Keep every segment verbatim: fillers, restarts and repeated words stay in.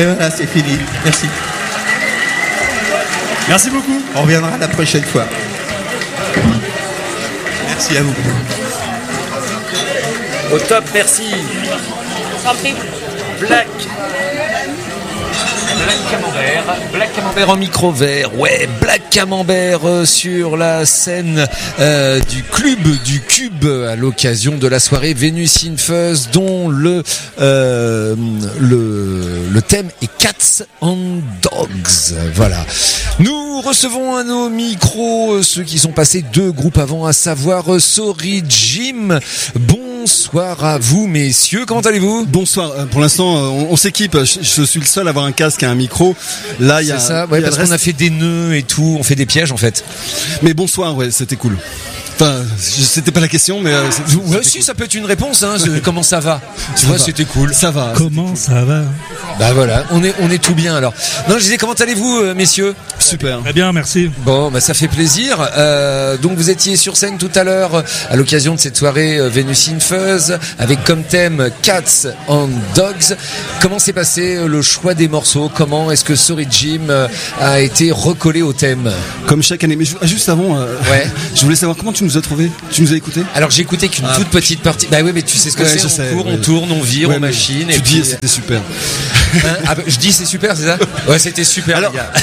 Et voilà, c'est fini. Merci. Merci beaucoup. On reviendra la prochaine fois. Merci à vous. Au top, merci. Black. Black Camembert, Black Camembert en micro vert, ouais, Black Camembert euh, sur la scène euh, du club du Cube à l'occasion de la soirée Venus in Fuzz, dont le euh, le le thème est Cats and Dogs. Voilà. Nous recevons à nos micros euh, ceux qui sont passés deux groupes avant, à savoir euh, Sorry Jim. Bonsoir à vous, messieurs. Comment allez-vous? Bonsoir. Euh, pour l'instant, euh, on, on s'équipe. Je, je suis le seul à avoir un casque et un micro. Là, il y a. C'est ça. Ouais, parce qu'on a fait des nœuds et tout. On fait des pièges en fait. Mais bonsoir. Ouais, c'était cool. Enfin, c'était pas la question, mais euh, ouais, si, cool. Ça peut être une réponse. Hein. Comment ça va? Tu vois, c'était cool. Ça va. Comment ça va? Bah voilà, on est on est tout bien alors. Non, je disais, comment allez-vous, euh, messieurs? Super. Très bien, merci. Bon, bah ça fait plaisir. Euh, donc vous étiez sur scène tout à l'heure à l'occasion de cette soirée euh, Venus in Fuzz avec comme thème Cats and Dogs. Comment s'est passé euh, le choix des morceaux? Comment est-ce que Sorry Jim euh, a été recollé au thème? Comme chaque année. Mais je, juste avant, euh, ouais. je voulais savoir comment tu nous as trouvé. Tu nous as écouté? Alors j'ai écouté qu'une ah, toute petite partie. Bah oui, mais tu sais ce que ouais, c'est. On sais, court, ouais. on tourne, on vire, ouais, on machine. Tu et dis puis... c'était super. Hein ah, bah, je dis c'est super, c'est ça? Ouais, c'était super. Alors, les gars.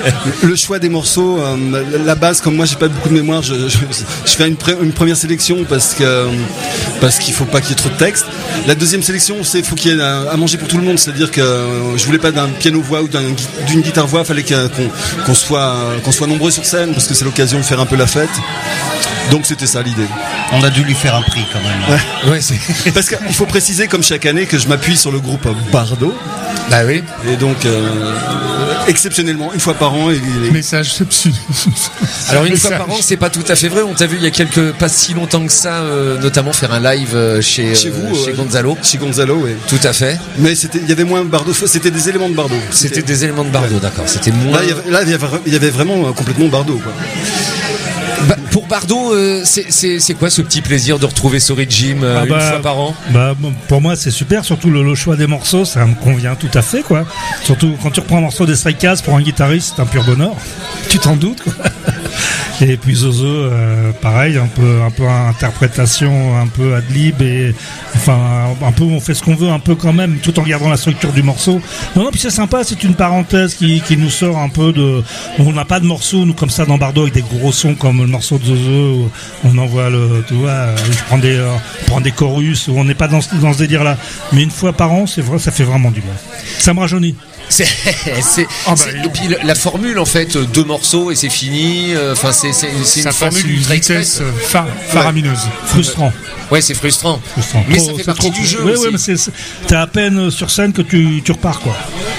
Le choix des morceaux, euh, la base, comme moi j'ai pas beaucoup de mémoire, je, je, je fais une, pré, une première sélection parce que parce qu'il faut pas qu'il y ait trop de texte. La deuxième sélection, c'est faut qu'il y ait à, à manger pour tout le monde, c'est-à-dire que euh, je voulais pas d'un piano voix ou d'un, d'une guitare voix, fallait qu'on, qu'on soit qu'on soit nombreux sur scène parce que c'est l'occasion de faire un peu la fête. Donc c'était ça l'idée. On a dû lui faire un prix quand même. Ouais, ouais c'est... Parce qu'il faut préciser comme chaque année que je m'appuie sur le groupe Bardot. Bah oui. Et donc euh, exceptionnellement une fois par an. Il est... Message subtil. Alors une fois par an, c'est pas tout à fait vrai. On t'a vu il y a quelques pas si longtemps que ça, euh, notamment faire un live euh, chez chez vous, euh, chez euh, Gonzalo. Chez Gonzalo, oui. Tout à fait. Mais c'était, il y avait moins Bardot. C'était des éléments de Bardot. C'était, c'était... des éléments de Bardot, ouais. D'accord. C'était moins. Là, il y avait, là, il y avait, il y avait vraiment euh, complètement Bardot, quoi. Bah, pour Bardot, euh, c'est, c'est, c'est quoi ce petit plaisir de retrouver Sorry Jim euh, ah bah, une fois par an? Bah, pour moi, c'est super. Surtout le, le choix des morceaux, ça me convient tout à fait, quoi. Surtout quand tu reprends un morceau des Stray Cats pour un guitariste, c'est un pur bonheur. Tu t'en doutes, quoi. Et puis Zozo, euh, pareil, un peu, un peu interprétation, un peu ad-lib et enfin, un peu on fait ce qu'on veut, un peu quand même, tout en gardant la structure du morceau. Non, non, puis c'est sympa, c'est une parenthèse qui, qui nous sort un peu de. On n'a pas de morceaux, nous, comme ça, dans Bardot, avec des gros sons comme le morceau de Zozo, où on envoie le, tu vois, je prends des, euh, prends des chorus, où on n'est pas dans, dans ce délire-là. Mais une fois par an, c'est vrai, ça fait vraiment du bien. Ça me rajeunit. C'est, c'est, oh bah, c'est, et puis la formule en fait, deux morceaux et c'est fini. Enfin, euh, c'est, c'est, c'est une formule ultra express, fa- faramineuse, ouais. Frustrant. Ouais, c'est frustrant. frustrant. Mais trop, ça fait partie trop, du jeu. Oui, aussi. oui, mais c'est, c'est, t'es à peine sur scène que tu, tu repars, quoi.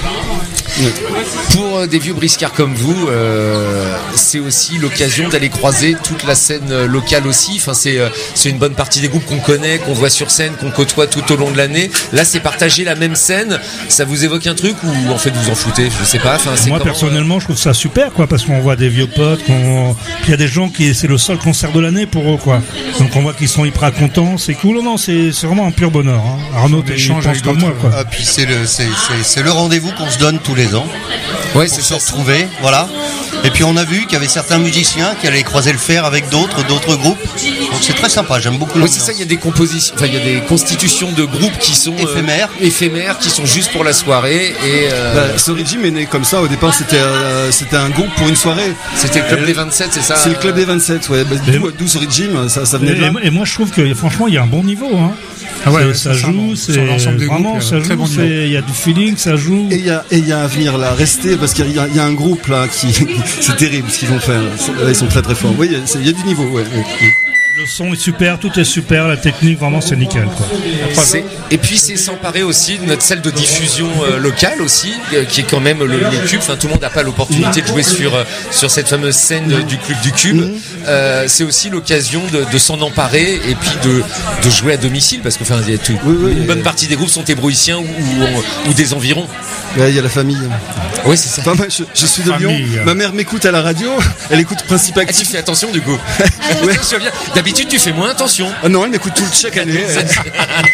Oui. Pour euh, des vieux briscards comme vous, euh, c'est aussi l'occasion d'aller croiser toute la scène euh, locale aussi. Enfin, c'est, euh, c'est une bonne partie des groupes qu'on connaît, qu'on voit sur scène, qu'on côtoie tout au long de l'année. Là, c'est partager la même scène. Ça vous évoque un truc ou en fait vous en foutez? Je sais pas. Enfin, c'est moi comment, personnellement, euh... je trouve ça super, quoi, parce qu'on voit des vieux potes. Qu'on... Puis il y a des gens qui c'est le seul concert de l'année pour eux, quoi. Donc on voit qu'ils sont hyper contents. C'est cool. Non, c'est, c'est vraiment un pur bonheur. Hein. Arnaud, t'échanges avec comme moi, quoi. Ah, puis c'est le, c'est, c'est, c'est le rendez-vous qu'on se donne tous les ans. Ouais, c'est se retrouver, voilà. Et puis on a vu qu'il y avait certains musiciens qui allaient croiser le fer avec d'autres, d'autres groupes. Donc c'est très sympa, j'aime beaucoup. Oui, c'est ça, il y a des compositions, enfin il y a des constitutions de groupes qui sont éphémères, euh, éphémères, qui sont juste pour la soirée. Et euh... bah, Sorry Jim est né comme ça. Au départ, c'était euh, c'était un groupe pour une soirée. C'était le club euh, des vingt-sept, c'est ça? C'est le club des vingt-sept, ouais. Bah, d'où, d'où Sorry Jim, ça, ça venait de là. Et, et moi, je trouve que franchement, il y a un bon niveau, hein. Ah ouais, ouais, ça joue, c'est vraiment, ça joue, il y a du feeling, ça joue. Et il y a, et il y a à venir là, rester parce qu'il y a, il y a un groupe là qui, c'est terrible ce qu'ils vont faire. Ils sont très très forts. Oui, il y a du niveau, ouais. Le son est super, tout est super, la technique vraiment c'est nickel, quoi. C'est, et puis c'est s'emparer aussi de notre salle de diffusion euh, locale aussi, euh, qui est quand même le, le Cube. Enfin, tout le monde n'a pas l'opportunité de jouer sur euh, sur cette fameuse scène de, du club du Cube. Euh, c'est aussi l'occasion de, de s'en emparer et puis de de jouer à domicile parce que enfin, il y a tout, oui, oui, une bonne oui. partie des groupes sont hébrouïciens ou, ou, ou des environs. Ouais, il y a la famille. Oui, c'est ça. Enfin, moi, je, je suis de Lyon. Ma mère m'écoute à la radio. Elle écoute Principe Actif. Ah, tu fais attention du coup. Ouais. D'habitude, tu fais moins attention. Ah non, elle m'écoute tout chaque année.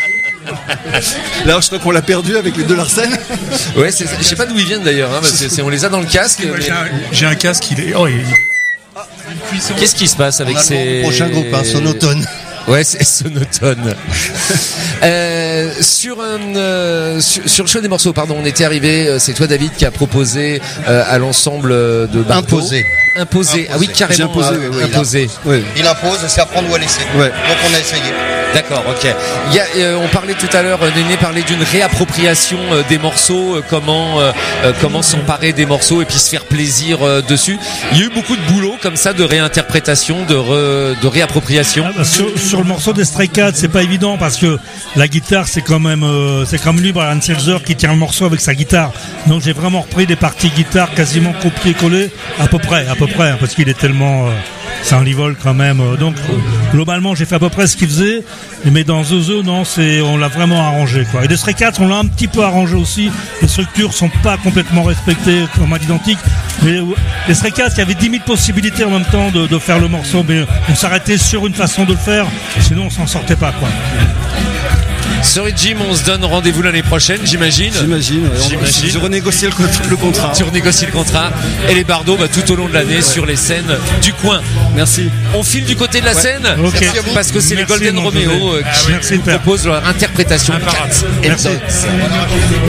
Là, je crois qu'on l'a perdu avec les deux Larsen. Ouais, c'est, je sais pas d'où ils viennent d'ailleurs. Hein, parce que c'est, on les a dans le casque. Moi, mais- j'ai, un, j'ai un casque, il est. Oh, il... Qu'est-ce qui se passe avec On a le ces prochain groupe, hein, Sonotone. Ouais, c'est Sonotone. euh, sur un euh, sur, sur le choix des morceaux, pardon, on était arrivé. euh, C'est toi, David, qui a proposé euh, à l'ensemble de Bardo. Imposé. Imposé. Ah oui, carrément. J'ai imposé, euh, oui, oui, imposé. Oui. Il impose, c'est à prendre ou à laisser. Ouais. Donc on a essayé. D'accord, ok. Il y a, euh, on parlait tout à l'heure, euh, Néné parlait d'une réappropriation euh, des morceaux, euh, comment euh, euh, comment s'emparer des morceaux et puis se faire plaisir euh, dessus. Il y a eu beaucoup de boulot comme ça, de réinterprétation, de re- de réappropriation. Ah bah, sur, sur le morceau des Stray Cats, c'est pas évident parce que la guitare, c'est quand même, euh, c'est comme lui, Brian Seltzer, qui tient le morceau avec sa guitare. Donc j'ai vraiment repris des parties guitare quasiment copier-coller, à peu près, à peu près, hein, parce qu'il est tellement, euh, c'est un livol quand même. euh, donc euh, globalement, j'ai fait à peu près ce qu'il faisait. Mais dans The The, non, c'est, on l'a vraiment arrangé, quoi. Et les Stray Cats, on l'a un petit peu arrangé aussi. Les structures sont pas complètement respectées comme à l'identique. Mais euh, les Stray Cats, il y avait dix mille possibilités en même temps de, de faire le morceau, mais on s'arrêtait sur une façon de le faire. Sinon, on s'en sortait pas, quoi. Sorry Jim, on se donne rendez-vous l'année prochaine, j'imagine. J'imagine. ouais. On- J'imagine. Je renégocie le, co- le contrat. Tu renégocies le contrat. Et les Bardo, bah, tout au long de l'année sur les scènes du coin. Merci. On file du côté de la scène Ok. Merci à vous. parce que c'est les Merci, Golden mon Romeo José. euh, Ah qui oui, merci, nous père. proposent leur interprétation Imparable. Cats and Merci. Dogs.